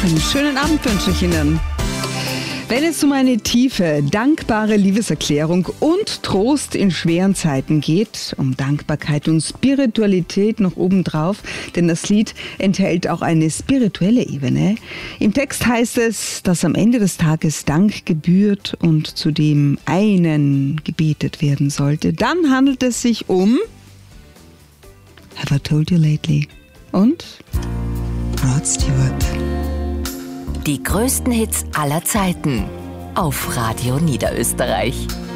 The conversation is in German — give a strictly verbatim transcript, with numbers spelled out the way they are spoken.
Einen schönen Abend wünsche ich Ihnen. Wenn es um eine tiefe, dankbare Liebeserklärung und Trost in schweren Zeiten geht, um Dankbarkeit und Spiritualität noch obendrauf, denn das Lied enthält auch eine spirituelle Ebene. Im Text heißt es, dass am Ende des Tages Dank gebührt und zu dem einen gebetet werden sollte. Dann handelt es sich um Have I Told You Lately und Rod Stewart. Die größten Hits aller Zeiten auf Radio Niederösterreich.